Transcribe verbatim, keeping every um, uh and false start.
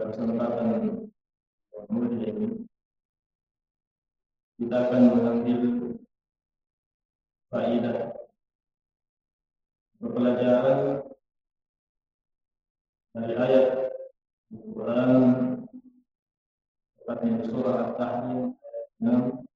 kesempatan yang mulia ini kita akan mengambil faedah pelajaran dari ayat Al-Quran tepatnya di surah At-Tahrim ayat enam